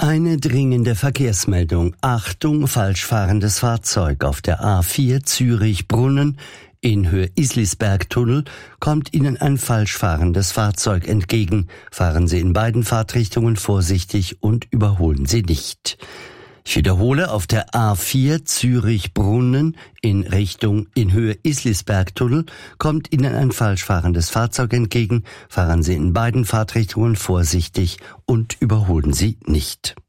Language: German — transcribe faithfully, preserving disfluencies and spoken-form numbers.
Eine dringende Verkehrsmeldung. Achtung, falsch fahrendes Fahrzeug. Auf der A vier Zürich-Brunnen in Höhe Islisberg-Tunnel kommt Ihnen ein falsch fahrendes Fahrzeug entgegen. Fahren Sie in beiden Fahrtrichtungen vorsichtig und überholen Sie nicht. Ich wiederhole, auf der A vier Zürich-Brunnen in Richtung in Höhe Islisberg-Tunnel kommt Ihnen ein falsch fahrendes Fahrzeug entgegen. Fahren Sie in beiden Fahrtrichtungen vorsichtig und überholen Sie nicht.